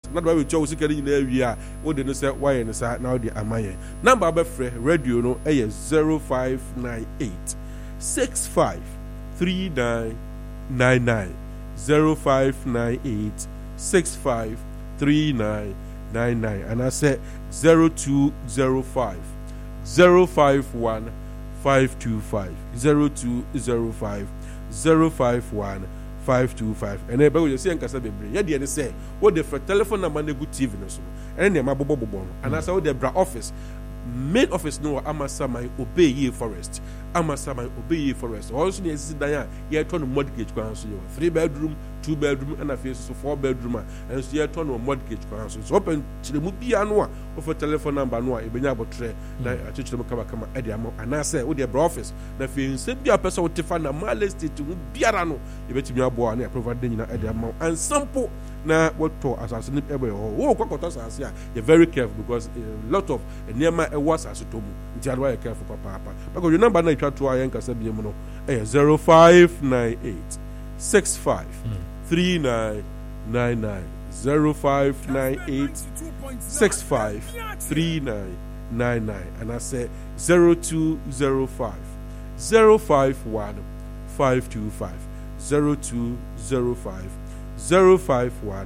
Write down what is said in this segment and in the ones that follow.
na do we cho sika ni na wi a wo de no say why no say na wo de amaye number be frɛ radio no 0598 65 3999 0598 65 3999 and I say 0205 051 525 0205 051 525 and ebe we say nkasa bebre ye de say what the telephone number na good TV no so and na mabobo no and I say what the bra office main office no amasa my obey ye forest amasa my obey ye forest also na esi dan ye turn mortgage kwan so 3 bedroom 2 bedroom and a face so 4 bedroom and so ye turn mortgage kwan so open chiremu bia no a for telephone number no a ebenya abotre na achechiremu kama e de am and I say what the bra office na fe nse bia person what fa na mal estate mu biara no ebetimi abo na provide nyina e de am and sample na what to asase ni ebe wo kwakota asase a you very careful because a lot of niema e was asetomu nti adwa careful papa because your number na itwa to ayen kasa biem no 0598 65 3999 0598 65 3999 and I say 0205 051 525 0205 051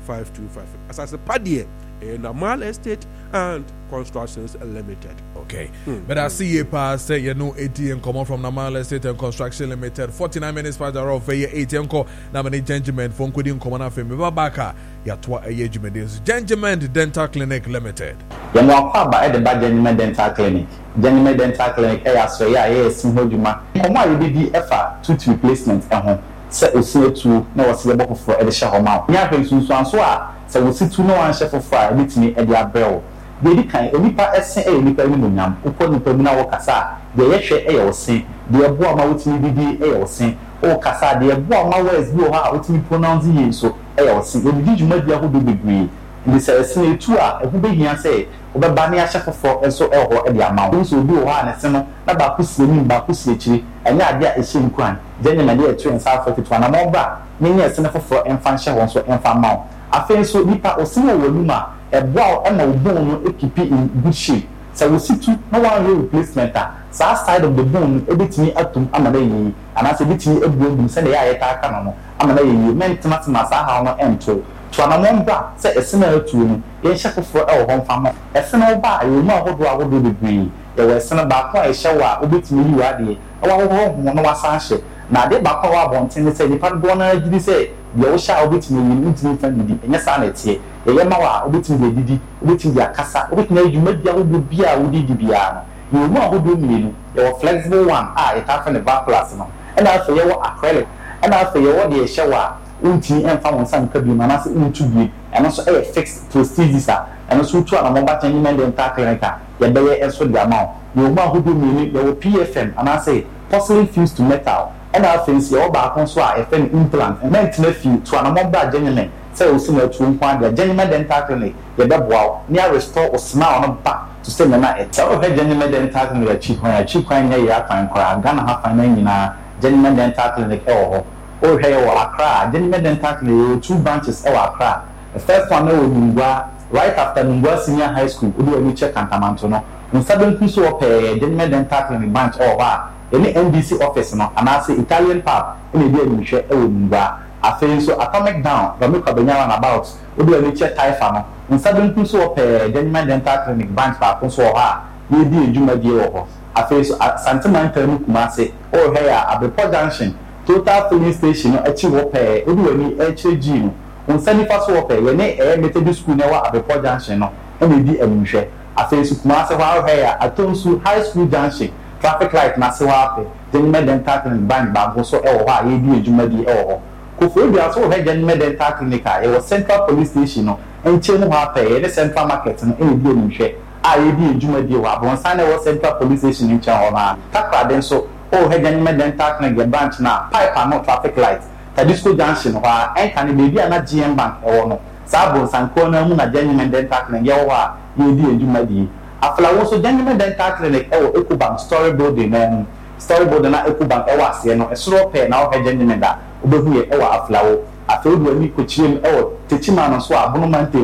525 as I said Padie in Amal Estate and Constructions Limited. Okay. But I see you pass say you know ATM come on from Namal Estate and Construction Limited 49 minutes past the hour for your ATM call na many gentlemen from Kudin Komana Femi Babaka ya twa ejumedis Gentlemen Dental Clinic Limited. Ya mo akwa ba e de ba Gentlemen Dental Clinic. Gentlemen Dental Clinic e aso ya sin hoduma. Komo ayi bi efa tooth replacement ho. Se osietu na wose be bokofo e de hye homa. Nya hwe sunsu anso a se wositu no wan hye fofo a bitimi e de abrɛw. Dedi kan onipa ese e onipa ni munyam. Uko nipa mu na wo kasa de ye hwe e ye osen. De ebo ama wotimi bibi e ye osen. O kasa de ebo ama words bi o ha wotimi pronounce ye so e ye osen. Obi djuma bia ho do bebre. Ndi se ese etu a ehu behia se obeba ne ahye fofo enso e ho e de ama wo. So obi o ha na se no na ba kusie ni ba kusie chiri. Enya ade a ehye nkwan. Gentlemen dey etu en South Africa na mo ba ne nya ese ne fofo emfa hye won so emfa ma wo. Afen so nipa osimo woluma eboa na bone no ekipi in good shape. So we see two no one replacement sa side of the bone ebetimi atum amana yi ana se betimi ebuodum se na ya yeta aka no amana yi maintenance masa ha no ento to na mo ba se esena atu no ye hye foforo e wo honfa mo esena ba ye mu ahodo bebre ye we esena ba ko e hye wa obetimi yi wa de wa ho no wasa hye na de ba ko wa bonten se nipa do na agidi se ye wo sha obetimi yi ntimi fa didi enye sa na tie ye ma wa obetimi didi obetimi akasa obetimi adwuma bia wo bia wo didi bia no ye mu ahodo mienu ye wo flexible one e ta fa ne back class no and also ye wo acrylic and also ye wo de hye wa untini emfa won san ka bi na se untu bi and also fixed prosthesis and also to na mo ba Gentlemen Dental Clinic ye be ye enso de amount ye mu ahodo mienu ye wo PFM and I say porcelain fused to metal and I think ye wo ba kon so a FN implant and maintenance fee to na mo ba Gentlemen say o sima tu nkwa de Gentlemen Dental Clinic ye be boa near restore o smile on back to say na e tell her Gentlemen Dental Clinic a cheap kwan ye ya kan kwa Ghana ha fan na nyina Gentlemen Dental Clinic e wo o hwe wo Accra Gentlemen Dental Clinic 2 branches e wo Accra the first one e wo Nungwa right after Nungwa Senior High School o do any check Kantamanto no nsaben fi so pe Gentlemen Dental Clinic branch o ha any NBC office no and I say Italian pub e be any hwe e wo Nungwa afen so Atomic Down from Kabanyala about o do any check Taifa no nsaben fi so pe Gentlemen Dental Clinic branch ba ko so ha ye di edwuma die wo ho afen so Santimental mu Kumase o hwe ya Abepo Junction Total Filling Station no achi wo pe o do any HG no nsani fa so wo pe ye ne Methodist School na wa Abepo Junction no e me di enhwe afen so Kumase wa hwe ya Atonsu High School Junction traffic light na se wa pe Gentlemen Dental Clinic bank ba go so e wo ha ye di edwuma di e wo ho Kofu bi aso he Gentlemen Dental Clinic e wo Central Police Station no enche mu ha pe ye ne Central Market no e di enhwe a ye di edwuma di wa bon san e wo Central Police Station enche ho na takra den so o he Gentlemen Dental Clinic branch na pipe and no traffic light Tadisco Junction wa en kan be bi na GM Bank e wo no sa bon san ko na mu na Gentlemen Dental Clinic ye wo ha ye di edwuma di afla wo so Gentlemen Dental Clinic e wo Ecobank story building na story building na Ecobank e wo ase no e soro pe na wo he Gentlemen da obehu ye e wo afla wo afeodu ani kochiem e wo techima no so abono mantem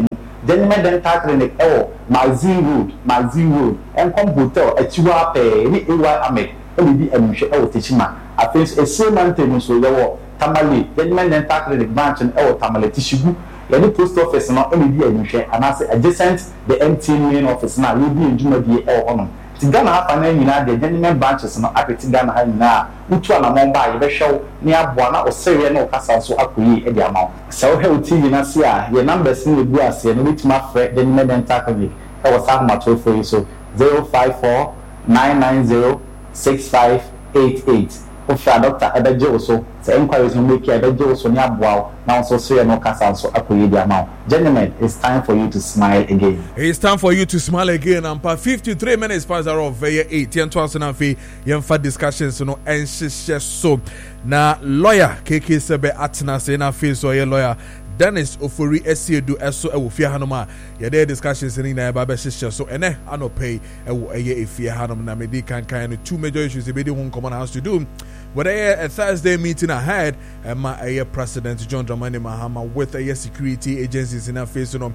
Genuine Dental Clinic Magazine Road and come hotel Etiwa Pe ni AY Ahmed be enhwe Techima afenso ese mantenu so yawo Tamale Genuine Dental Clinic branch in Tamale Tishigu the post office no be enhwe anase adjacent the MTN main office na we be enjuma die honum Tigana hafa na nyina the genuine branches no apeti Ghana ha nyina utu ana momba ye be hwew ne aboa na osere na okasa so akoyi e de amaw so he TV na se a your numbers ni bu ase no bitima frɛ genuine dental clinic e was have matter for you so 054 990 6588 Ofra doctor ebeje oso say inquiries no make ebeje oso ni aboa now so so no kasa so akoyi de amaw gentlemen it's time for you to smile again. It's time for you to smile again. And 53 minutes past the hour of 8 and 12 yemfa discussions no enhyehyɛ so na lawyer KK Sebe atena say na face so lawyer Dennis Ofori Esiedu eso ewo fie hanom a yede discussions ni na ba be hyehyɛ so ene anopay ewo eye efie hanom na medi kankan no two major issues e be di ho common has to do with a Thursday meeting ahead President John Dramani Mahama with security agencies in our face no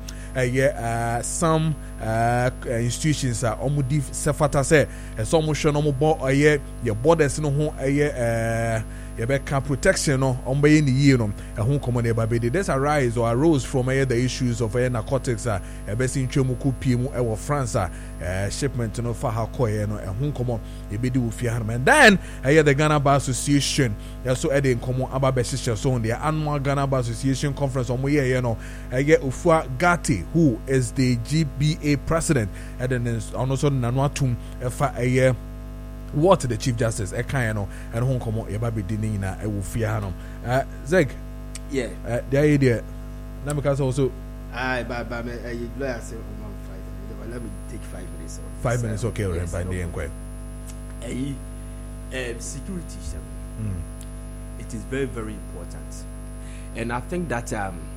some institutions are omudi sefata say some show no bo your borders no ho Yebeka protection no ombe ni yi no ehun common eba be this arise or arose from the issues of narcotics ebesi ntwemu ku piemu ewo France shipment no fa ha koye no ehun common ebedi wo fie han and then the Ghana Bar Association so ede nkomo aba be hyehyɛ so on the annual Ghana Bar Association conference omo ye no Ofua Gati who is the GBA president and then also nanu atum efa what the Chief Justice Ekayano and Hong Kong Yababi Dinina Ewufianom. Zeg, yeah, the idea. Namika's also. But lawyer said, let me take 5 minutes. 5 minutes, okay, yes, by the inquiry. Security, it is very, very important. And I think that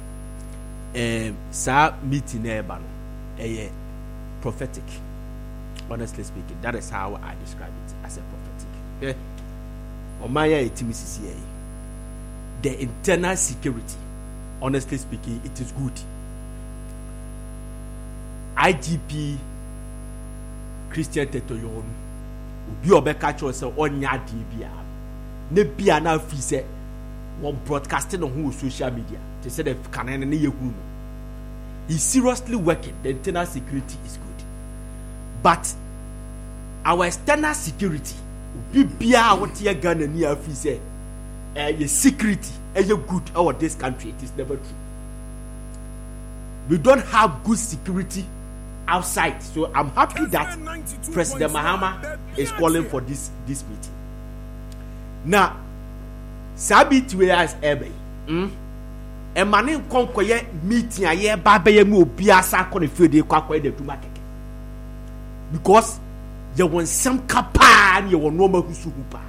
Sir meeting Eban, prophetic. Honestly speaking, that is how I describe it as a prophetic. The internal security, honestly speaking, it is good. IGP Christian Tetoyon, Ubi Obeka Chose on ya DBA. Nebia na fise one broadcasting on who social media. They said if Canaan he's seriously working. The internal security is good. But our external security, Bibia what you Ghana near say, your security, your good over this country, it is never true. We don't have good security outside. So I'm happy that President Mahama is calling for this meeting. Now, Sabi to as Ebe, a man in Conquer meeting a year Babayemu Biasa Conifede Quaque de Tumake. Because you want some kapan, you want normal husupa.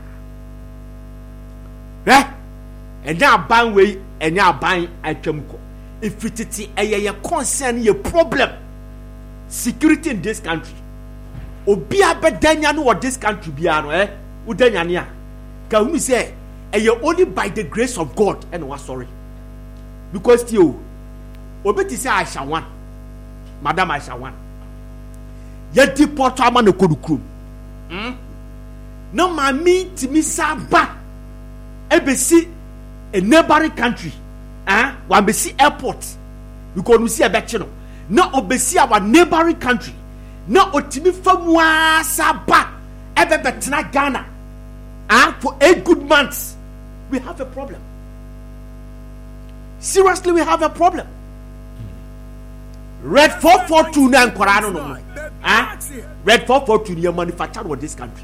And now buying way and now buying a chemical. If it is a concern, your problem, security in this country. Obia bedanya no what this country be udanya. Can we say you only by the grace of God and was sorry? Because you obeti say I shall want, Madam I shall want. Yet deport a man no kodukrum. No mami timi saba. Ebesi a neighboring country. One besi airport. Because we see a bachelor. No obesi our neighboring country. No otimi famwa saba. Ebe betna Ghana. For 8 good months. We have a problem. Seriously, we have a problem. Red 442 na Korano no. Red 442 you manufactured with this country.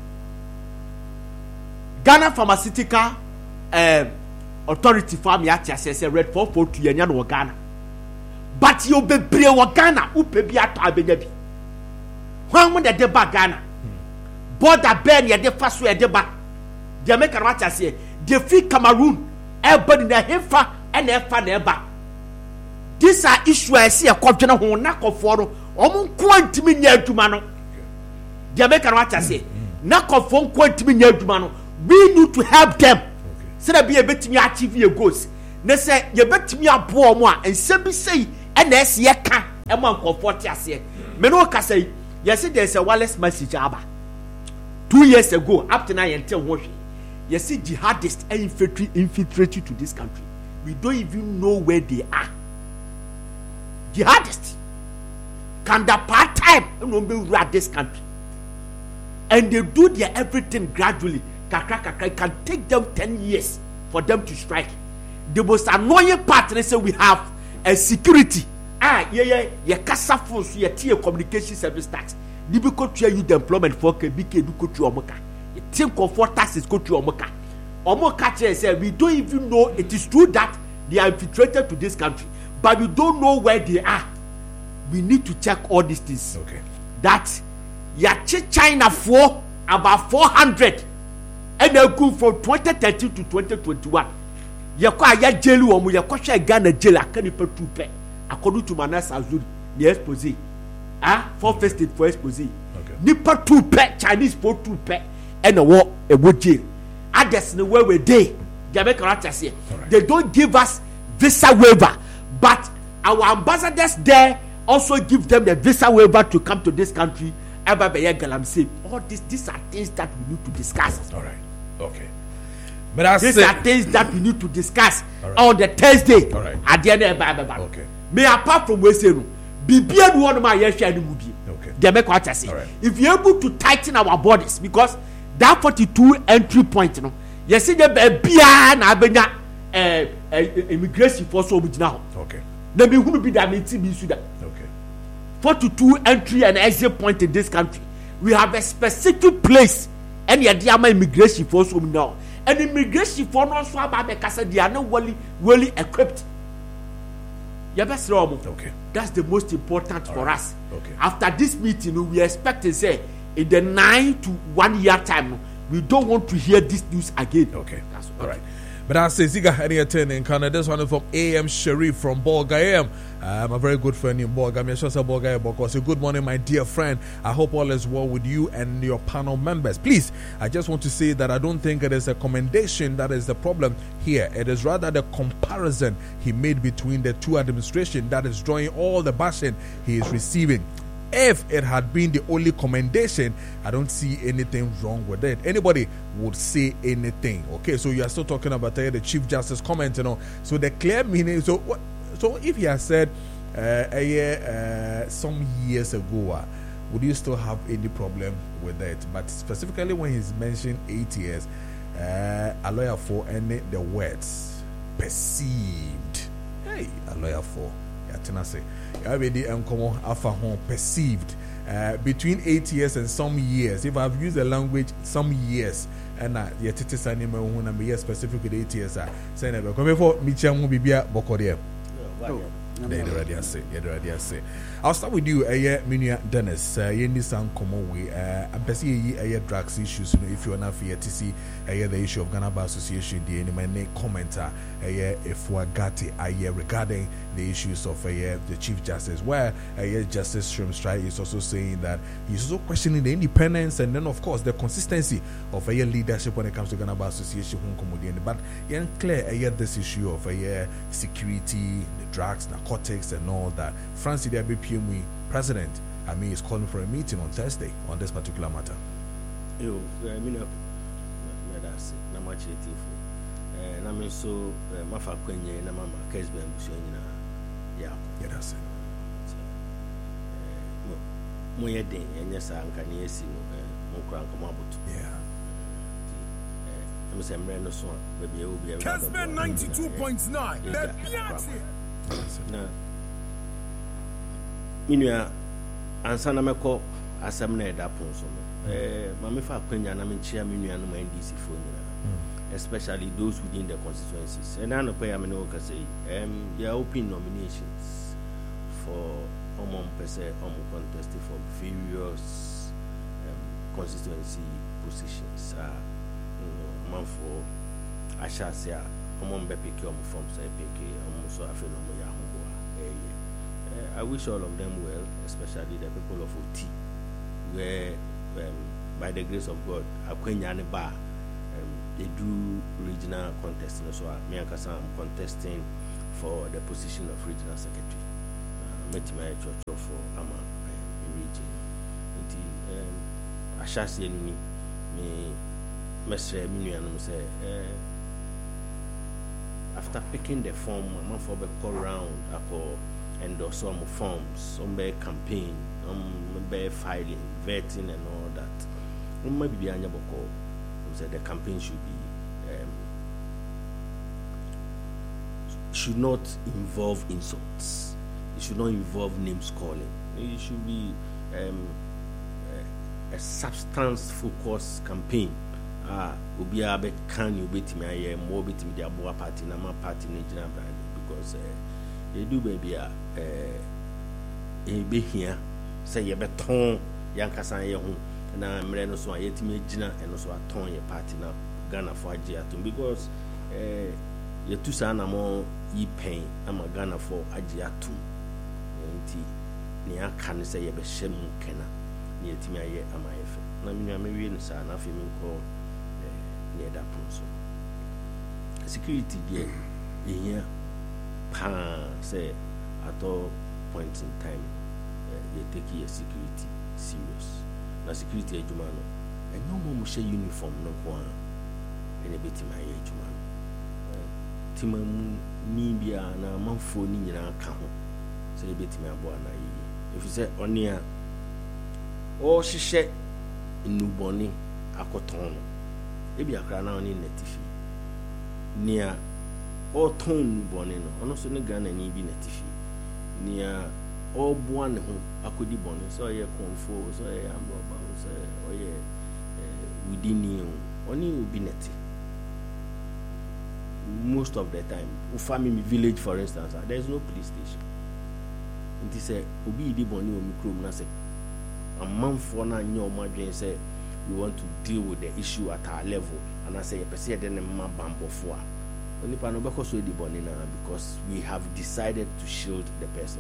Ghana Pharmaceutical Authority for me says Red 442 you no Ghana. But you be bre Ghana upe bi ato abenyabi. When the deba Ghana. Border ben ye de faso ye deba. The make what say the free Cameroon everybody na hefa and efa na eba. These are issues I see a question who knock off for quantity near to mano. The American what I say, knock off one quantity near to mano. We need to help them. So that be a bit me achieve your goals. They say, you bet me a poor more and simply say, and as ye can, man comfort ase me no ka say yes there's a wireless message aba 2 years ago up to now until what yes jihadists infiltrate to this country. We don't even know where they are. Jihadists can the part-time rat this country, and they do their everything gradually. It can take them 10 years for them to strike. The most annoying part is we have a security. Casa force, communication service tax. Nibico to you the employment for KBK do go to Omoka. You think of what taxes go to Omoka. Omoka said we don't even know it is true that they are infiltrated to this country, but we don't know where they are. We need to check all these things. Okay. That Yachi China for about 400 and they go from 2013 to 2021. Yakwa ya jail omu yakwa Ghana jail akani per 2 pe according to Manas Azuri the expose. For first aid for expose. Okay. Nipa 2 pe Chinese for 2 pe and a war jail. Others no where we dey. They don't give us visa waiver, but our ambassadors there also give them the visa waiver to come to this country. All these are things that we need to discuss. All right. Okay. But these are things that we need to discuss on the Thursday. All right. At the end of the okay. May apart from Western, be one of my movie. Okay. If you're able to tighten our borders, because that 42 entry point, you see the immigration for so much now. Okay. Then we will be that meeting Sudan. Okay. 42 entry and exit point in this country. We have a specific place and the immigration for so now. And immigration for no so about because they are not well equipped. Okay. That's the most important for us. Okay. After this meeting, we expect to say in the 9 to 1 year time, we don't want to hear this news again. Okay. That's all right. But I say, Ziga, any attending Canada. This one from AM Sharif from Bolga. I'm a very good friend in Bolga. I'm sure Bolga because good morning, my dear friend. I hope all is well with you and your panel members. Please, I just want to say that I don't think it is a commendation that is the problem here. It is rather the comparison he made between the two administrations that is drawing all the bashing he is receiving. If it had been the only commendation, I don't see anything wrong with it. Anybody would say anything. Okay, so you are still talking about the Chief Justice comment, So the clear meaning, so if he has said some years ago, would you still have any problem with it? But specifically when he's mentioned 8 years, a lawyer for any the words perceived. Hey, a lawyer for Yatinase. Perceived between 8 years and some years. If I've used the language some years, and yet it is animal when I'm here specifically 8 years. Say never come before Micham will be Bokodia. I'll start with you, Minia Dennis. You need some common way. I'm basically a drugs issues. If you're not here to see the issue of Ghana Bar Association, the any commenter, if we got it regarding the issues of the Chief Justice, where Justice Shrimstry is also saying that he's also questioning the independence and then, of course, the consistency of leadership when it comes to Ghana Bar Association. But clear this issue of security, the drugs, narcotics, and all that. Francis PME President, is calling for a meeting on Thursday on this particular matter. Casman 92.9. Minua ansana meko asem na eda pon so mama fa kwanya na menchia minua no NDC fo nyina especially those within the constituencies and I know pay am no ka say ya open nominations for contest for various constituency positions man for ashasia be pick from say pick so afi no ya ho I wish all of them well, especially the people of OT, where by the grace of God, Akwenyane Bar, they do regional contest. So me and Kasa am contesting for the position of regional secretary. for ama region nti ahyase ni me mesre me nuanom say after picking the form I'm for be call round ako endorse some forms some be campaign be filing vetting and all that maybe be anya boko say the campaign should not involve insults. It should not involve names calling. It should be a substance-focused campaign. Obi abe can you bet me aye more bet me the aboa party na ma party Nigeria brand because you do baby be here say you beton yankasa ye ho na mre no so ayetimi agina eno so aton ye party na Ghana for agiatum because ye tu sa na mo yi pen ama Ghana for agiatum nti ne aka ne say ye be hye mu kena ne yetimi aye ama yefe na menua me wie no sa na afi me ko ne da ponso security there here pa say at all points in time they take your security serious na security adwuma no enyo mo hye uniform no ko an ene beti ma ye adwuma no timam ni bia na manfo ni nyina ka ho say beti ma abo na yi if you say onia o hye nuboni akoton no ebi akra na oni netifi nia o ton nuboni no ono so ne Ghana ni bi netifi nia o bua ne ho akodi boni so ye konfo so ye amboba so ye within you only will be neti most of the time family village for instance there is no police station it is obi di boni o micro na say a man for na nyo madwen say we want to deal with the issue at our level and I say you person dey ma bambo for oni pa no be so di boni na because we have decided to shield the person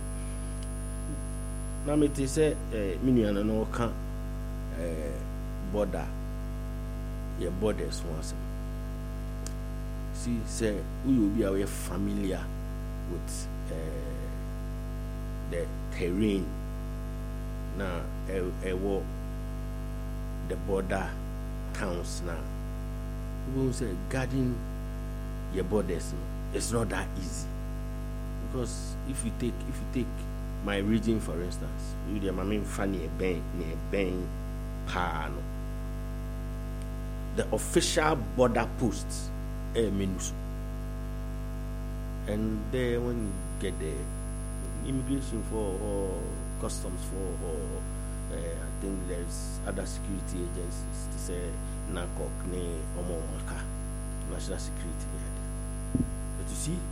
na me te say miniana no ka border your borders once see say we will be our familiar with the terrain na the border towns now we will say guarding your borders it's not that easy because if you take my region for instance you dey my main funny ben pano the official border posts minus and there when you get the immigration for or customs for or I think there's other security agencies to say NACOC ne Omomaka national security but you see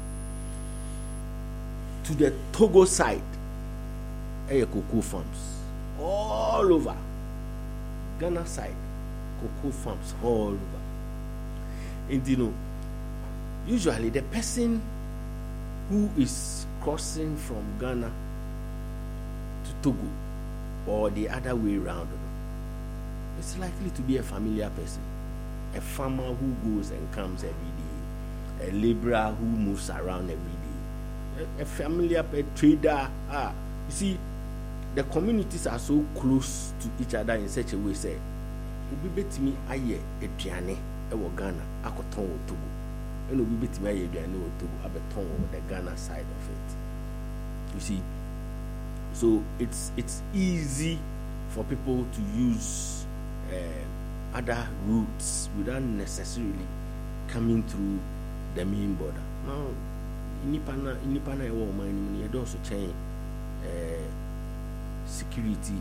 to the Togo side cocoa farms all over Ghana side cocoa farms all over and you know usually the person who is crossing from Ghana to Togo or the other way around it's likely to be a familiar person, a farmer who goes and comes every day, a laborer who moves around every day, a familiar trader. You see, the communities are so close to each other in such a way. Say, "Obi betimi aye eduane ewo Ghana akoton wo Togo, and obi betimi aye eduane wo Togo abeton wo the Ghana side of it." You see, so it's easy for people to use other routes without necessarily coming through the main border. Now, inipana ewo man you also change security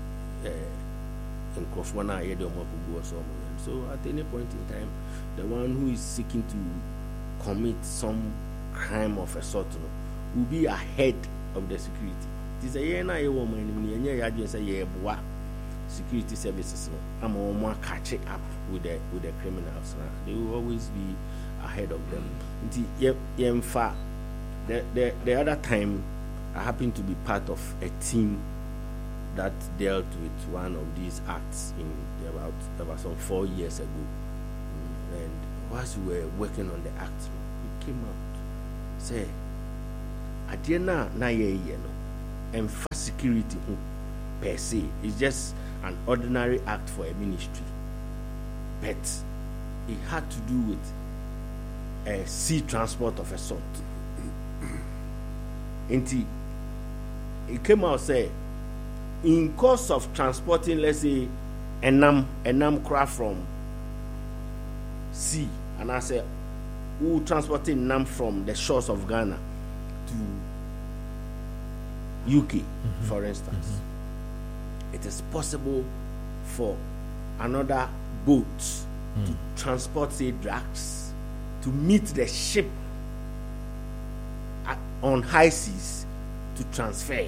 and cross one eye the or so at any point in time the one who is seeking to commit some crime of a sort will be ahead of the security. It is a year na ewo man you just say ye boa security services I'm more catch up with the criminals now. They will always be ahead of them. The other time I happened to be part of a team that dealt with one of these acts in about some 4 years ago, and whilst we were working on the act it came out say adiena na ye no and security per se. It's just an ordinary act for a ministry, but it had to do with a sea transport of a sort. It came out say, in course of transporting, let's say, enam craft from sea, and I say, who transporting nam from the shores of Ghana to UK, for instance. It is possible for another boat to transport, say, drugs, to meet the ship on high seas to transfer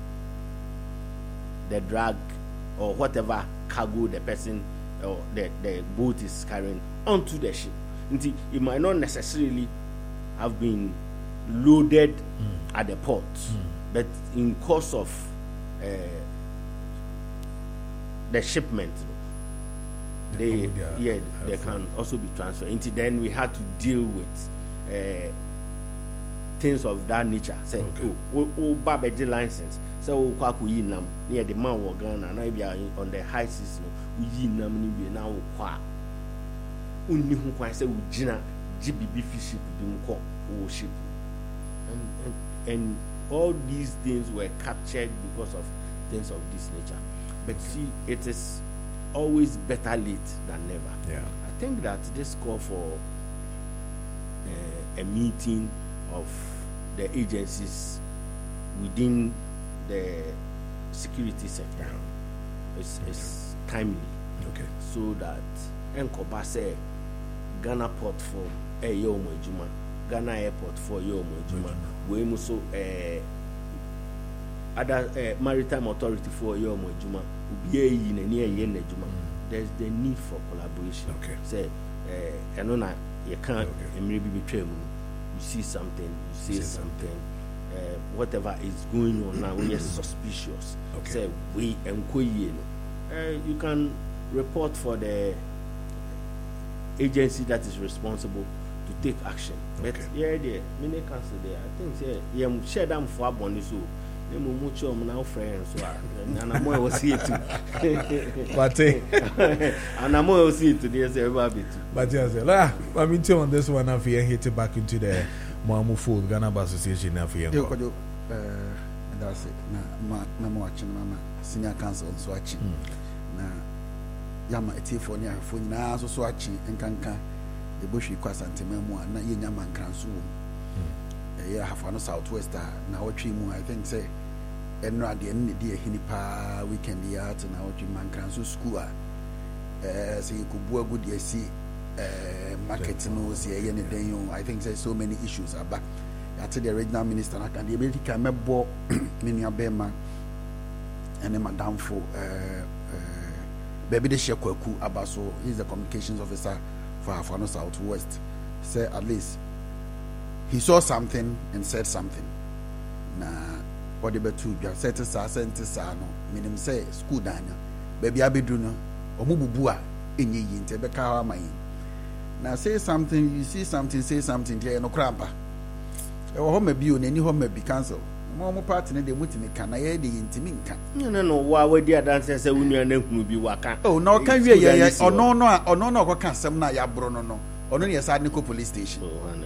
the drug or whatever cargo the person or the boat is carrying onto the ship. It might not necessarily have been loaded at the port, but in course of the shipment, they can also be transferred. Then we had to deal with things of that nature. Say, oh, Babeji license. So, kwaku yi nam near the man wa Ghana. Now we are on the high seas. We yi nam ni we now kwa. Unni hu kwa say we jina GBB fish ship bimko o ship. And all these things were captured because of things of this nature. But see, it is always better late than never. Yeah. I think that this call for a meeting of the agencies within the security sector is timely. Okay. So that Enkoba say Ghana port for Yomo Ejuma, Ghana airport for Yomo Ejuma, we also other maritime authority for Yomo Ejuma, there's the need for collaboration. Okay. Say, you can't maybe betray you see something, you say something, whatever is going on now, when you're suspicious. Okay. Say, we you can report for the agency that is responsible to take action. But many council there, I think say share them for abon so they much now friends so and I'm more see it too. But and I'm more see it today say everybody too. But yes, I mean too on this one after hit it back into the Mamu Fool Ghana Association after that's it. Na watching mama senior council so watching. Na yama etifo ni afo nyina so watching nkanka the bush request antememu na ye nyama nkranso yeah Hafano Southwest na watching mu I think say enra de ne de hini pa weekend ya to na watching mankranso school say kubu agu de si market no say ye ne den I think say so many issues aba at the regional minister na kan the ability can mebo menu abema and madam for baby de shekwaku abaso he's the communications officer for Hafano Southwest. Say at least he saw something and said something. Na what the betu bia set sa no minim say school danya baby abedu no omububu a enye yi nte be ka wa na say something you see something say something there no kramba e wo ho mabi o nani ho mabi cancel mo party ne de mutimi kan na ye de yintimi nkan no wa wadi adanse say wunu na hunu bi waka oh no kan wie ye ono no okoka asem na ya bro no ono ne yesa ne ko police station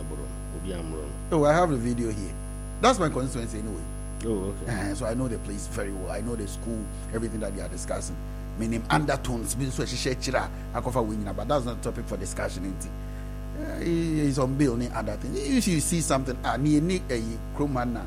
oh I have the video here. That's my constituency anyway. Oh okay. So I know the place very well. I know the school, everything that they are discussing. Meaning undertones being so chira akofa winina, but that's not the topic for discussion. He's on bill ni other thing. If you see something ni kromana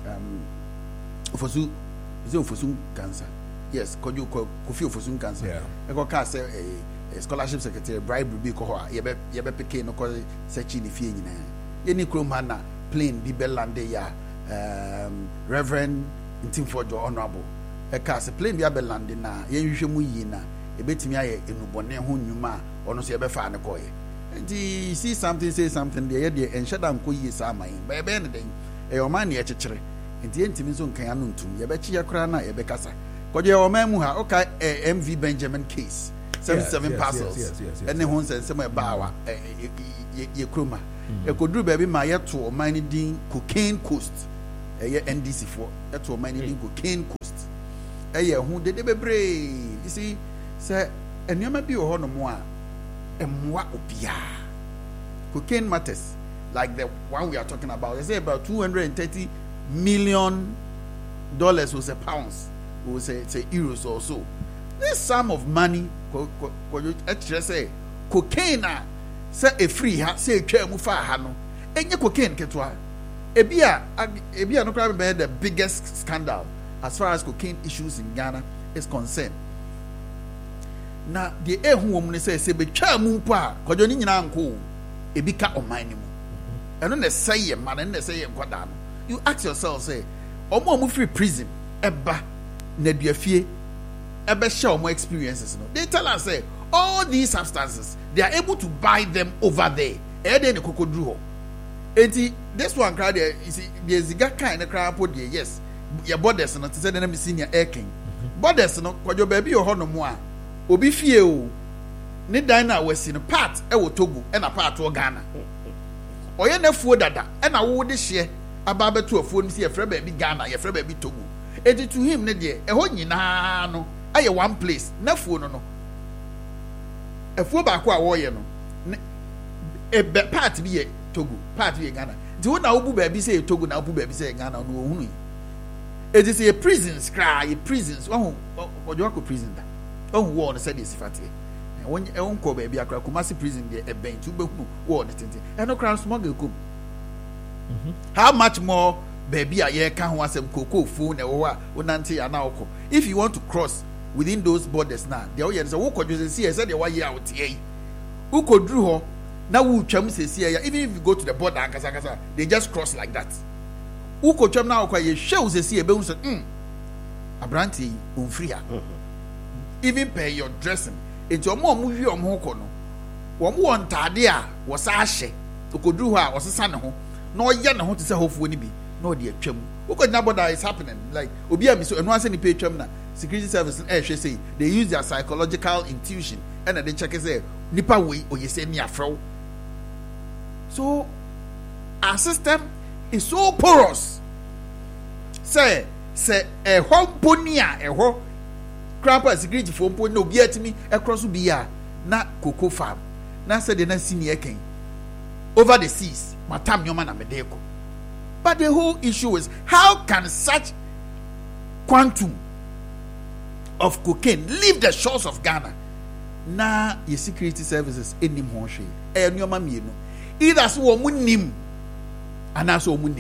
ofosu is ofosu cancer. Yes, kofi ofosu cancer. Yeah. Eko ka say a scholarship secretary bribe be ko ho yebe peke no ko search ni fie nyina. Any kromana plane be belande ya Reverend Ntimfojo Honorable eka se plane bia belande na yenhwehwe mu yi na ebetimi aye enubone ho nnwuma ono so yebefa ne koye nti see something say something there ye enhyeda nko yi sa aman ba ebe ne den e o man ne ekekere nti entimi so nkan anu ntum yebechi yakra na yebekasa kodye o man mu ha oka MV Benjamin case 77 parcels ene ho nsensem e baawa ye kroma ekoduru baby ma yeto o man din Cocaine Coast NDC for that's what many cocaine coast who did the brave. You see, sir, and you might be a honor more and what opia cocaine matters like the one we are talking about. They say about $230 million was a pounds, or say euros or so. This sum of money, say cocaine, say a free say mufa hano, and your cocaine ketwa. Ebia no crime be the biggest scandal as far as cocaine issues in Ghana is concerned. Na the who woman say be twa mu pa kwadwo ni nyina nko ebika oman ni mu. Eno na say man na say nkwada no. You ask yourself say omo free prison eba na duafie ebe share omo experiences no. They tell us say all these substances they are able to buy them over there. E dey ne kokodru ho. Enti this one crowd there, you see, there's a guy kind of crowd put there. Yes, your borders not to say the name is senior airking. Borders no, kwa your baby or no more. Obi fie o. Ni dina was in a part e Togo and a part to Ghana. Oye na fuo dada and a wo de share about to a phone see a friend baby Ghana, your friend baby Togo. Enti to him ne there, e ho nyina no. Aye one place, na fuo no no. E fuo ba ko a wo ye no. E part bi ye Togo, part of Ghana. The one now baby say Togo now baby say Ghana no hunu. It is a prisons cry, a prisons. Oh, what you call prison da? Oh, war said this fatty. And when you own call baby akra Kumasi prison there a bench to be war the thing. And no crown smuggle come. How much more baby a year can want some cocoa phone or unanti and now. If you want to cross within those borders now, the audience who could you see I said the 1 year out here. Who could drew her? Now who chum says here, even if you go to the border, they just cross like that. Who could chum now quite shows a see a bounce a brandy unfria. Even pay your dressing. It's your mom movie on Hokono. One tadia was ashe. Who could do her was a son home. No young home to say hope when be. No dear chum. Who could know what is happening? Like Obia so and once any pay chum security service say they use their psychological intuition and they check say nipa way or you say near fro. So our system is so porous. Say a home ponia a ho crapper security for pon no be at me across ubia na cocoa farm. Na said the na senior king over the seas. Matam Yoman Amedeko. But the whole issue is how can such quantum of cocaine leave the shores of Ghana? Na your security services any more shade. And your mammy no. Either so omunim and also omunim.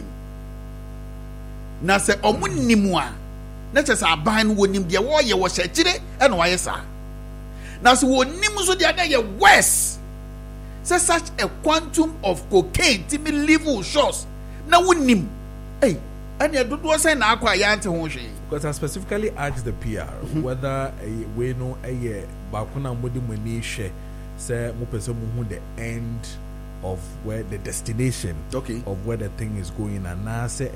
Na se omunimwa. Na se sa ban wonim de wo ye wo shechire and why sa. Na so wonim so de ye worse. Say such a quantum of cocaine to me level shores. Na wonim. Hey, and you don't say na akwa ya ante ho hwe. Because I specifically asked the PR whether we know a bakuna modi mani share say mo pese mo hu the end of where the destination of where the thing is going, and now say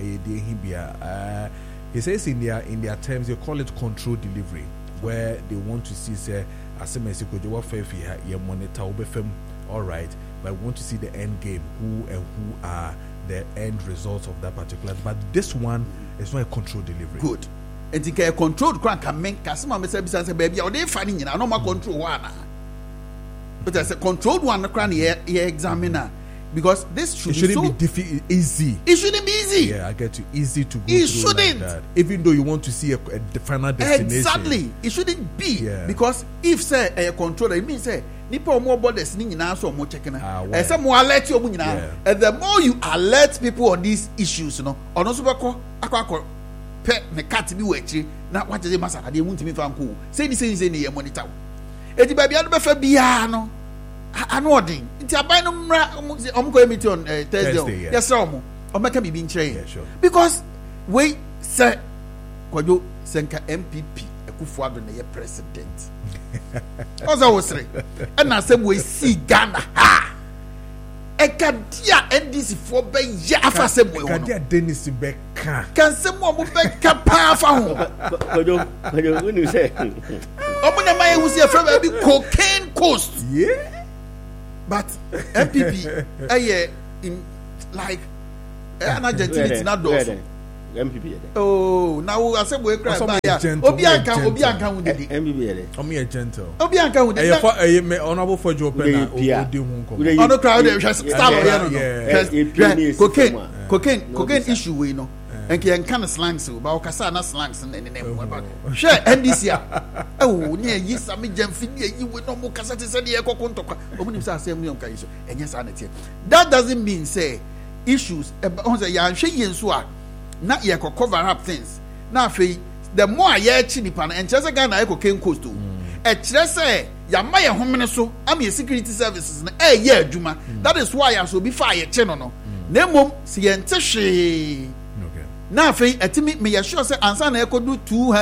he says in their terms they call it control delivery, where they want to see say asemesi kojo fefi ye monitor obefem, all right, but we want to see the end game, who are the end results of that particular. But this one is not a control delivery. Good. And think a controlled crank can make customer say baby or they finding you know more control one. But as a controlled one, examiner, because this shouldn't be easy. It shouldn't be easy. Yeah, I get you. Easy to go it through shouldn't. Like that. Even though you want to see a final destination. Exactly. It shouldn't be. Yeah. Because if say a controller, it means say nipa more borders ni nyina so more checking. And some more alert you nyina. And the more you alert people on these issues, you know, on also akwa pe me cat bi wachi na what is the matter? They want me fan cool. Say ni monitor. Eti baby anu be fa bia no anodin nti aban no mra go meet on Thursday yes omo make me be nchire because we say kwajo senka MPP Akufo-Addo na ye president oza wosre e na say we see Ghana ha ekadia NDC for be ya afa say we wono ekadia Dennis be kan say mo be ka pa afa ho kwajo when you say Omuna my who see a friend be cocaine coast. Yeah. But MPP in like an agent not those. MPP yɛ dɛ. Oh, na wo asɛm wo ekura ba ya. Obi anka wo dedi. MPP yɛ dɛ. Omi yɛ gentle. Obi anka wo dedi. Ɛyɛ me honorable for Joe Pena odi hu nkɔmɔ. Ono crowd dey start yɛ no. Cocaine issue we no. Enke en kan slangs o ba o kasa na slangs na ne mo ba. Hwɛ NDC a. Oh, ne yi sami jamfi ne yi we no mo kasa te se de ekoko ntokwa. Omo nim say asɛm mu yam kai so. Enye sa na tie. That doesn't mean say issues on say ya hwɛ yi nso a na ye cover up things. Na afei the more ye chi nipa na enche say Ghana cocaine coast o. E kyerɛ sɛ ya ma ye homene so am ye security services na ye adwuma. That is why ya so bi fa ye che no. Na mom si ye nte hwee. Na afei etimi me ye sure say ansa na ekodu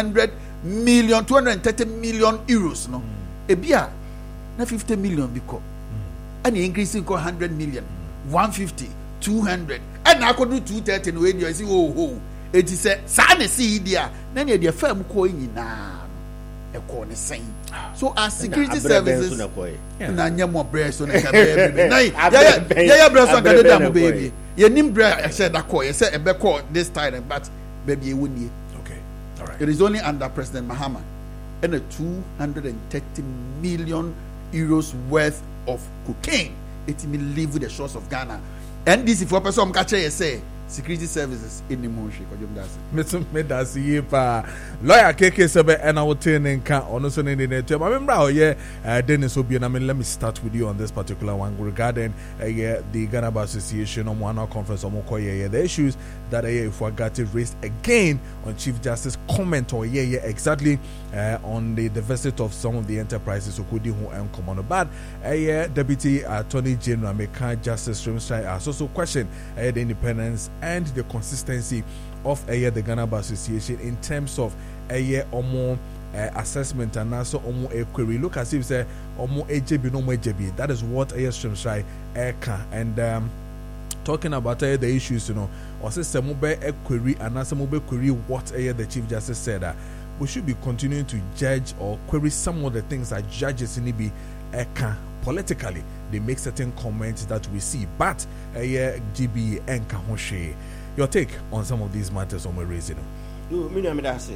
230 million euros no. Ebia na 50 million biko. And increasing ko 100 million, 150, 200. And na akodu 230 no we dey say oh. Eti say sa na see dia na ne dey firm ko nyina. Eko ne sen. So as security services na nyamo bread so na ka baby. Na ya bread so ka dey am baby. Ye nim bread I said that call. You say e be call this time but baby e woni. Okay. All right. It is only under President Mahama and a 230 million euros worth of cocaine. It may live with the shores of Ghana. And this if person catch say security services in the motion. Me that's ye pa lawyer KK Sebe and I will turn in can on so in the term. I remember Dennis Obian. I mean, let me start with you on this particular one regarding the Ghana Bar Association on one conference on Mokoye. The issues that if we got it raised again on Chief Justice comment or exactly on the visit of some of the enterprises who could who and come on. But Deputy Attorney General Meka Justice Shrimshai has also questioned the independence and the consistency of the Ghana Bar Association in terms of assessment and also query. Look as if say AJB no AJB. That is what Shrimshai and talking about the issues, or say some query and also query what the Chief Justice said. We should be continuing to judge or query some of the things that judges in be politically. They make certain comments that we see, but GB and Kahoshe. Your take on some of these matters on my raising? No, me no say.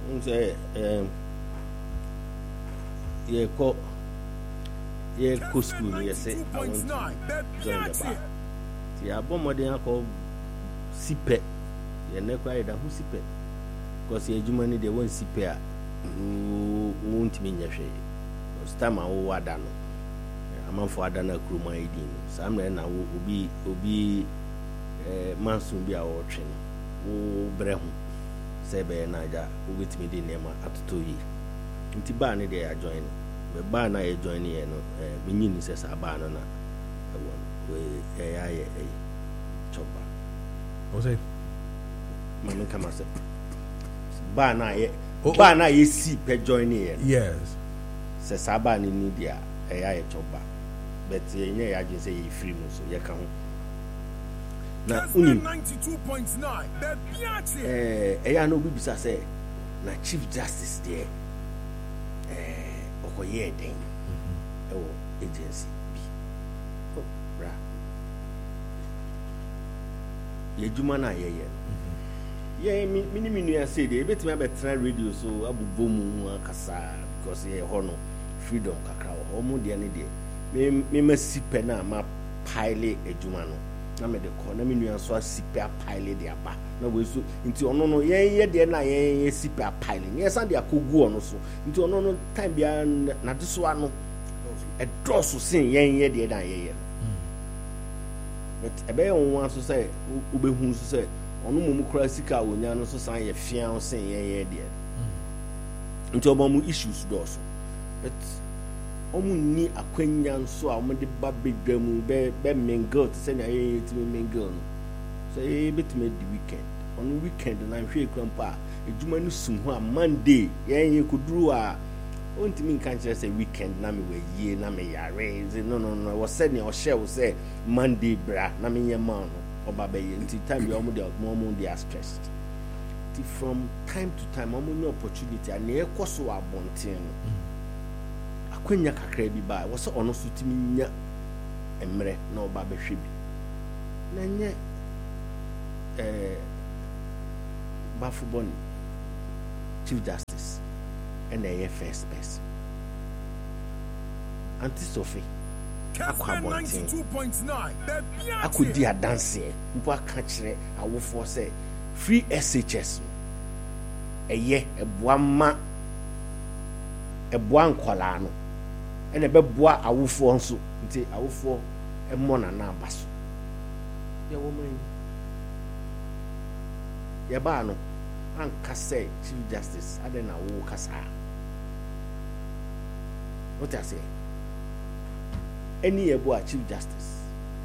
Ye ko school. Ye say I want to join the bar. See, I bomb modern call sipe. Ye ne kwa ida who sipe. Because ye jumani they won't sipe. Won't mean ye shey. Stama wo wada no. Amanfo adana kroma edin. Sam na obi mansun bi a wo twe no. Wo brehu. Sebe na ja obetimi de nema atoto yi. Nti ba ne de ya join. Be ba na ye join ye no. Menyi ni se sa ba no na. Ya choba. O say mama kama se. Ba na ye si pe join ye. Yes. Se sa ba ni ni dia ya choba. But yenye ya je say ye free mo so ye ka ho. Na unim 92.9 eya no bi bisa say na Chief Justice there okoye den ewo agency bi bra ye juma na ye minimum you say dey betimi abetra radio so abubo mu akasa because ye ho no freedom kakra ho mo de ne de me masipe na ma pile ejuma no na me de ko na me nua so asipe pile de aba na we so nti ono no ye de na ye sipe pile ye san de akogu ono so nti ono no time bia na de so ano e drosso sin ye de na ye but ebe on wan so say obehu so say ono mo kura sika wonya no so san ye fian sin ye de nti obamu issues do so but omu ni akwanya nso a omde ba bedwamu be mingle to say na ye timi mingle no so ye betime the weekend on weekend na hwe krampa ejuma no sum ho a Monday ye koduru a ontimi nkan kire say weekend na me we yie na me yare no wo say ne o share say Monday bra na me yema no oba be ye nti time ye omde they are stressed from time to time omu no opportunity and e koso abonten no kwenya kakra bi ba wo se ono so timi nya emre na oba behwe bi na nye Bafubon Chief Justice and the first person. Auntie Sophie. I could dear dance here. Mpo catch I will for say free SHS. A year a boama a boan colano and a beboa I will for so until I will for a mona nambas. Your woman Yabano and Casse Chief Justice. I don't know who Cassa. What I say? Any abo Chief Justice.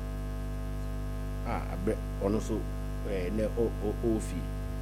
I bet also ne ofi.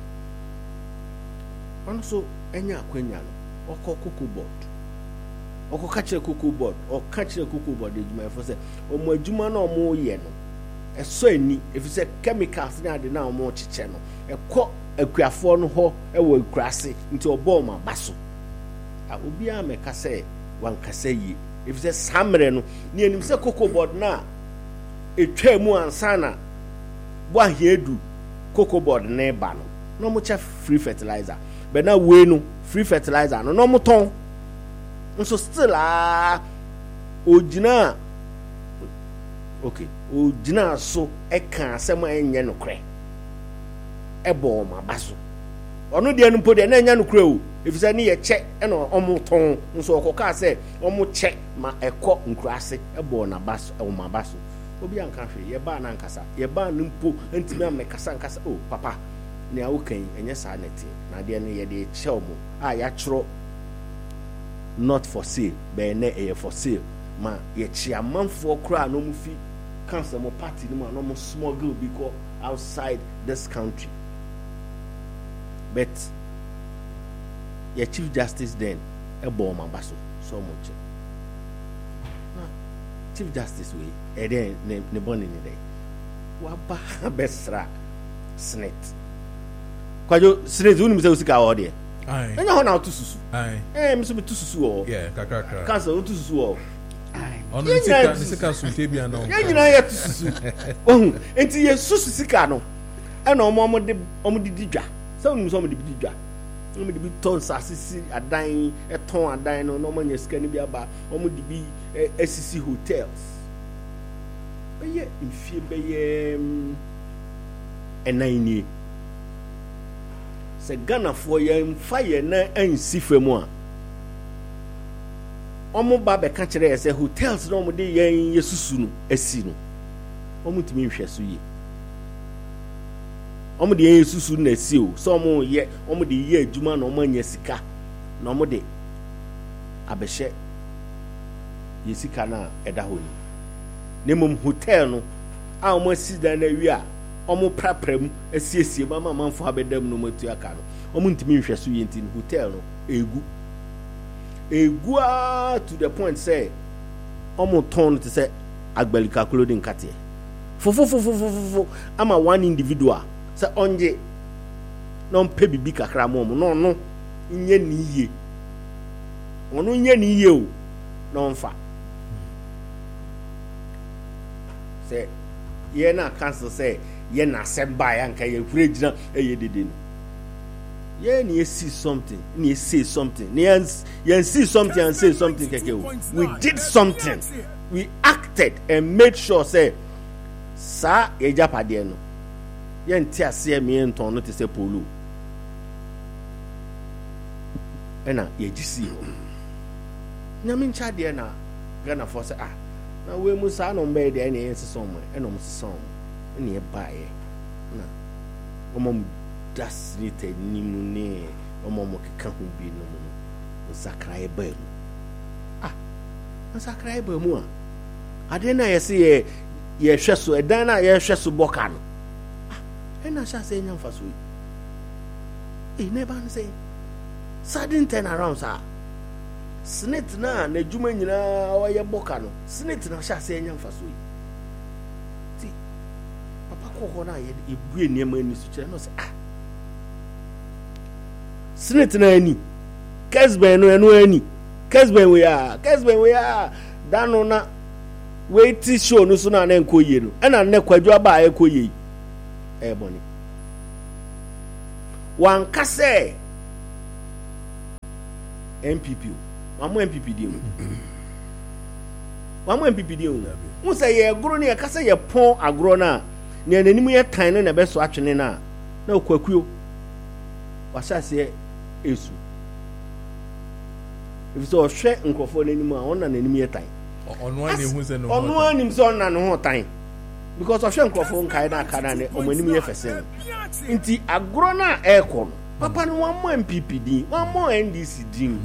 Also enya akwenya no okọ kuku board. Okọ catch a kuku board or catch a kuku board ejuma for say omo adwuma na omo ye no. Eso ani if you say chemicals na de na omo chiche no. Ekọ akuafo no ho e wo akurase nti obo ma baso. Obi a meka say wan kasa yi. If you say samre no ni enim say cocoa board na etwa mu ansana bo ahiedu cocoa board na ba no no mo cha free fertilizer but na we no free fertilizer no mo ton nso still ogina okay ogina so e kan asem enye no kre e bo ma baso ono de anumpo de na enya no kre o efisa ni ye che e no omo ton nso okoka se omo che ma ekọ nkurase e bo na baso e ma baso obi anka hwe ye ba na nkasa ye ba numpo ntimi amekasa nkasa o papa ne awokan enye sa neti na de ne ye de che omo ya chro not for sale be na e for sale ma ye chi amanfo kra no mu fi cancer mo party no ma no mo smuggle because outside this country. But your Chief Justice then a bomb basso so much. Chief Justice we then ne born in the day. Waba besra snit. Kwajo snit unu mse usika odi. Aye. Enya ho na to susu. Aye. Mse be to susu o. Yeah, kakaka. Cancer to susu o. Aye. Ono sika sunte bia no. Ye nyina ye to susu. Ohun enti ye susu sika no. E na omo de didwa. So we some the bidwa. We the ton sasisi adan eton adan no no manya sika ni bi aba. Omo de bi SCC hotels. Beye infie beye enani. Se Ghana for ye mfa na ansi femu a. Omo ba be ka kire se hotels no omo de ye yesusu no asi no. Omo timi hwe so ye. Omo de yesusu na si o so omo de ye adwuma na omo anya sika na omo de abehye yesika na eda ho ni nemom hotel no a omo asi da na wi a omo prapram asiesie mama manfo abedam no matu aka no omo ntimi nhwe so ye ntin hotel no egu to the point say omo ton to say agbalika clothing kate fo ama one individual se onje no mpe bibi kakra mo no nye ni ye ono nye ni ye o no mfa se ye na cancel say ye na semba ya nka ye kure gina ye dede no ye ni see something ni say something ni ye see something and say something keke o we did something we acted and made sure say sa ye japade no yenti ase me nton no te se polo ena ye gisi ho nyame ncha de na Ghana for say na we mu sa no mbe de na yense so mo ena mo so ena ye bae na omo das ni te ni mu ne omo mo keka ho bi no mo sakrai ba mu na sakrai ba mu ade na ye se ye hwe so edan na ye hwe so boka no ena sha say nyam faso e never say sudden turn around sa snit na juma nyina waye boka no snit na sha say nyam faso ti papa ko na ye ebue niam ani su kire no say snit na ani kasben no eno ani kasben we ya dano na wait show no so na nkoye no ena ne kwadwo aba akoye ebony One kase MPP. One more MPP deal. One more MPP deal. Who say ye grown ye kase ye pon agro na. Ni enemu ye tan na be so atwene na. Na okwakuo. Wasa se esu. If so hwe nkofo n'animu a ona n'animu ye tan. Ono ani hu se no. Ono ani so ona no ho tan. Because of hwe nkofo nkai na aka na ne omanimu ye fese. Nti agro na ekọ no. Papa no one more MPP din, one more NDC din.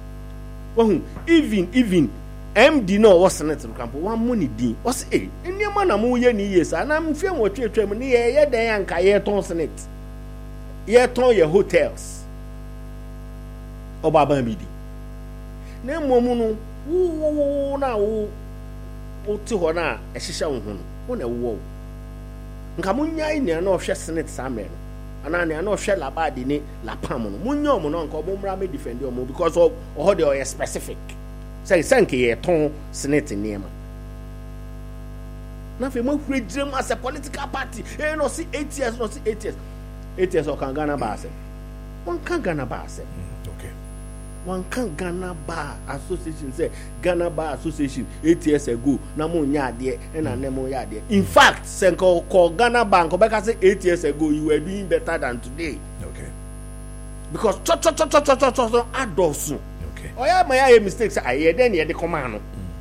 Even MD no was Senator Campo, one money din. Was in your man a moo ye years, and I'm fearing what you're trying to ye day and Kaye ton Senate. Ye ton your hotels. Obaba Midi. Name Momuno, woo now, woo to Hona, a shisha on a wall. Nkamunya in your North Senate Samuel. And I know share la bad in la pamon. Munyo monon ko bomra me defend you because of all they are specific. Say sanke a ton senate name. Nothing more freedom as a political party. Eh no see 8 years, no see 8 years. 8 years or can Ghana Bar. One can Ghana Bar. Okay. One can Ghana Bar Association say Ghana Bar Association 8 years ago. Namu nyade and a nemo yade. In fact, Senko call Ghana Bank back say 8 years ago you were doing better than today. Okay. Because adults. Okay. Oh yeah, my mistakes I hear then the command.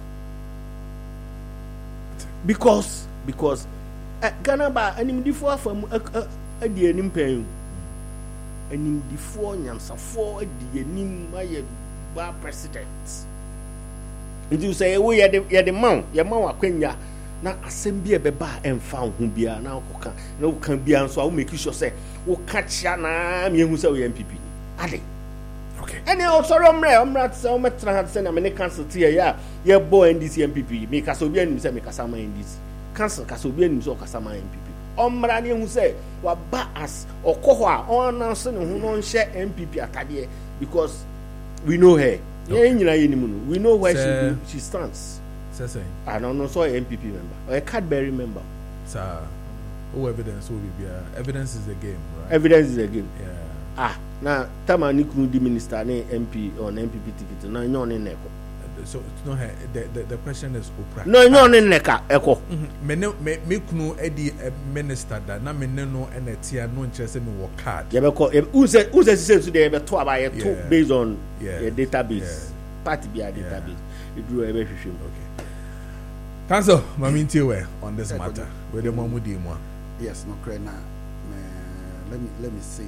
Because Ghana Bar and before from the enim paying. And before Nyansafo the enim my bar president. And you say we are the man, your man Kenya. Now assembly be bar and found who be now can be and so I'll make sure say we catch ya na me who say we MPP. Ade. Okay. And also I'm not so much trying to send a many cancel here, yeah, boy NDC MPP. Make us obi and say make us sama NDC. Cancel Kasobi and so Kasama MPP. Omrani who say wa ba as okohwa on announcing who non share MPP atade because we know her. We know where she stands. I don't know, so an MPP member or a Cadbury member. Sir, who evidence will be? Evidence is a game, right? Evidence is a game. Yeah. Now, Tamani Kunu minister, MP or an MPP ticket. No, no, no, so no, the question is Oprah. No, no, neka echo. Me kunu edi minister that na me no enetia no interest me work card. Yeah, because who say today be to about it based on a database. Party be a database. You do a very shame. Okay. Council, Maminti we on this matter. Where the mamudi mo. Yes, no credit now. Let me say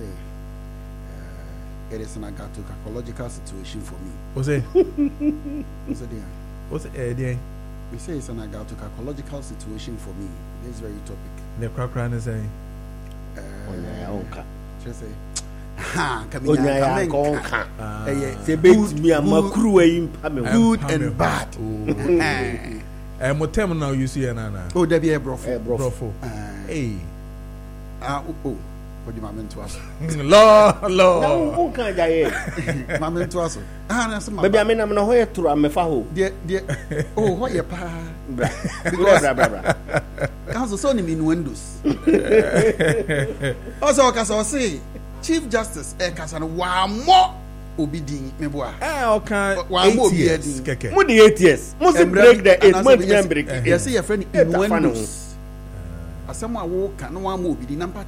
it is an ecological situation for me. What's it? What's it? We say it's an ecological situation for me. This very topic. The crackran is saying, just say, good and bad. And what time now you see Anna? Oh, there be a brofo. Hey. What do you mean to us? Law. Who can't die? Mamma to us. Maybe I mean, I'm not here to Amefaho. Dear, oh, what your pa? Council Sony mean windows. Also, as I say, Chief Justice Ekasan, one more obedient, me boy. Okay, 8 years. Moody 8 years. Must break the 8 months member. You see a friend in windows. As someone who can no one move the number.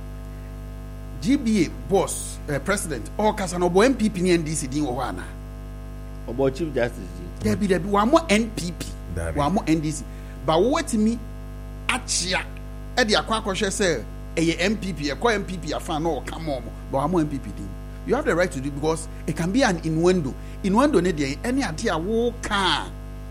GBA boss president or Casanobo MPP NDC din wana about Chief Justice there be one more NPP one more NDC but what me achia e dey akwa kwhwe say MPP e kwa MPP afa no come on but one more MPP din you have the right to do because it can be an innuendo ne dey any ade a wo ka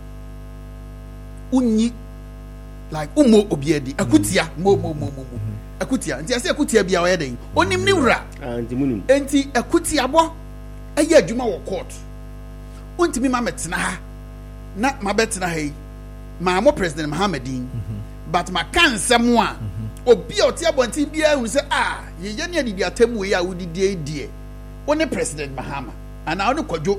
unyi like umo obiedi akutia mo akutia nti ase akutia bia wo den onim ni wura enti akutia bo eye adwuma wo court ontimi ma metena ha na ma betena ha yi ma mo president Mohamedin but ma kan nsem a obi a otia bontin bia hu se ye ne adi atam we a wodi die oni president Mahama ana oni kwadwo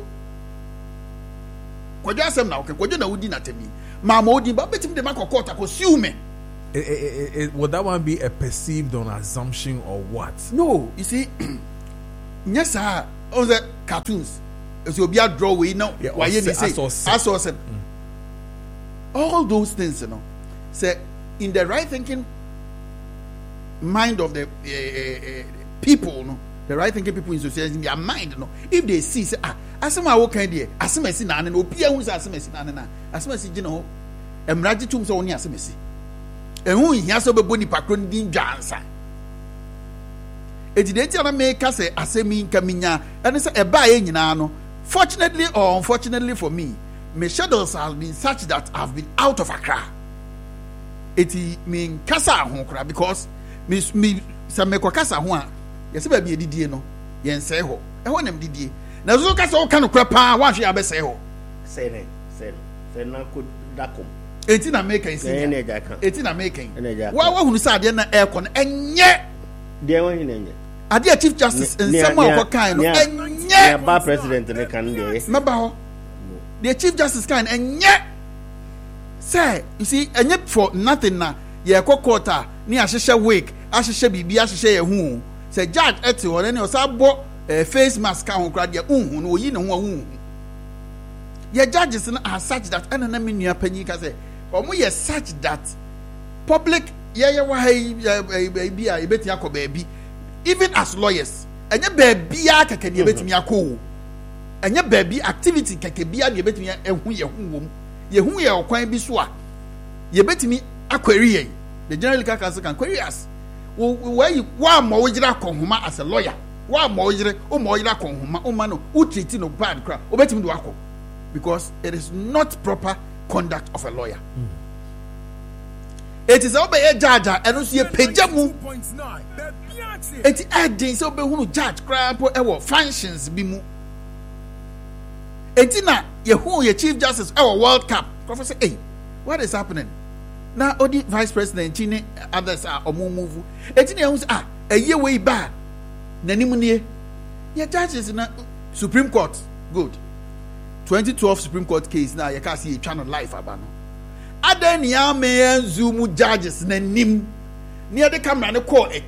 asem na okay kwadwo na wodi na tami ma odi ba betim de ma court akosume would that one be a perceived on assumption or what? No, you see, yes, sir. All the cartoons, as you be a drawaway now. Why you say? I saw said. All those things, you know, say in the right thinking mind of the people, no, the right thinking people in society, in their mind, no, if they see, say, asema wo kan de, asema si na no, opia hu say asema si na, asema si gina ho, emraji tum so oni asema si. Ehu hia so bebo ni pakro din dwansa. Ejideti ana make say asemi nka minya, and say eba ye nyina no. Fortunately or unfortunately for me, my schedules have been such that I've been out of Accra. Eti me kasa ho kra because me se me kasa ho a yesi ba bi edidie no yen se ho e ho nam didie na so kasa o kan kra pa wa hwe abese ho se na ko dakom eti na make kan se eti na make kan wa hunu sa ade na e ko no enye de won hin enye ade chief justice nsem a ko kan no enye ba president ne kan de meba ho the chief justice kan enye say you see enye for nothing na ye kokota ni ahihye wig ahihye bibi ahihye ye hu say judge eti won ni o sa bo face mask kan kra de unhu no oyi ne ho unhu ye judges na such that anana me nua panyi ka say omo ye such that public ye wa bi a ebeti akoba bi even as lawyers enye ba bia keke ne ebetimi akọ enye ba bi activity keke bia ne ebetimi ehu ye hu wom ye hu ye okwan bi so a ye betimi akwari ye the general legal counsel can query us wa mo wojira konhoma as a lawyer wa mo wojire o mo wojira konhoma o ma no o treat no bad cra o betimi do akọ because it is not proper conduct of a lawyer. It is obey a judge and also a pejamu. It is adding so be who judge crap or functions be mu. Etina ye chief justice our World Cup. Professor, hey, what is happening? Now all the vice president chine others are move. Etina who's a year way back. Nanimunie. Your judges in Supreme Court. Good. 2012 Supreme Court case now you can see a channel live abano. Aden ya me zoom judges na nim near the camera no call